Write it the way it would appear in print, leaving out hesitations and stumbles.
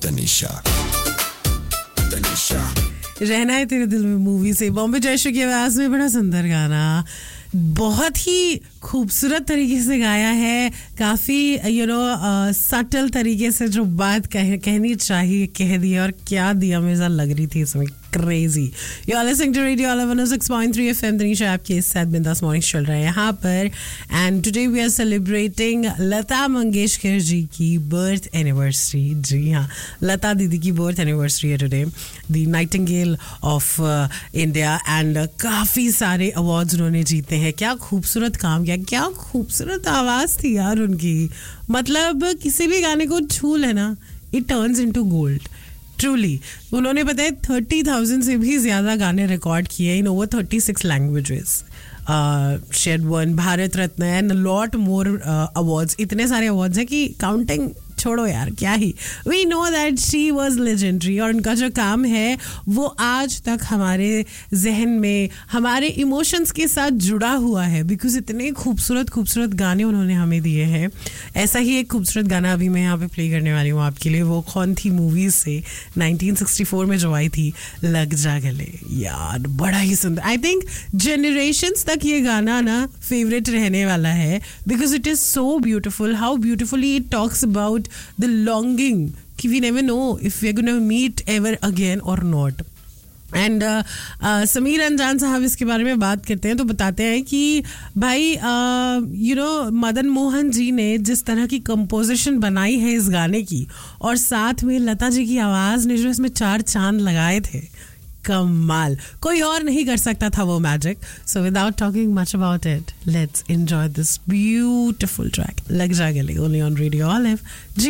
तनिषा रहना है तेरे दिल में मूवी से बॉम्बे जयश्री की आवाज में बड़ा सुंदर गाना बहुत ही खूबसूरत तरीके से गाया है काफ़ी सटल तरीके से जो बात कहनी चाहिए कह दी और क्या दिया मज़ा लग रही थी इसमें crazy you are listening to radio 106.3 FM Tanisha आपके साथ बिंदास मॉर्निंग चल रहा है यहाँ पर and today we are celebrating Lata Mangeshkar ji की बर्थ एनिवर्सरी जी हाँ लता दीदी की बर्थ एनिवर्सरी है today the Nightingale of India and काफ़ी सारे अवार्ड्स उन्होंने जीते हैं क्या खूबसूरत काम किया क्या खूबसूरत आवाज़ थी यार उनकी मतलब किसी भी गाने को छू लेना it turns into gold truly उन्होंने बताया 30,000 से भी ज़्यादा गाने रिकॉर्ड किए इन over 36 languages shade one Bharat Ratna and lot more awards इतने सारे अवार्ड्स हैं कि काउंटिंग छोड़ो यार क्या ही we know that she was legendary और उनका जो काम है वो आज तक हमारे जहन में हमारे इमोशंस के साथ जुड़ा हुआ है बिकॉज इतने खूबसूरत गाने उन्होंने हमें दिए हैं ऐसा ही एक खूबसूरत गाना अभी मैं यहाँ पे प्ले करने वाली हूँ आपके लिए वो कौन थी मूवीज से 1964 में जो आई थी लग जा गले यार बड़ा ही सुंदर आई थिंक जनरेशन्स तक ये गाना ना फेवरेट रहने वाला है because it is so beautiful how beautifully it talks about the longing कि we never know if we're going to meet ever again or not and Sameer अंजान साहब इसके बारे में बात करते हैं तो बताते हैं कि भाई मदन मोहन जी ने जिस तरह की कंपोजिशन बनाई है इस गाने की और साथ में लता जी की आवाज़ ने जो इसमें 4 चांद लगाए थे कमाल कोई और नहीं कर सकता था वो magic so without talking much about it let's enjoy this beautiful track लग जा गले only on radio olive ji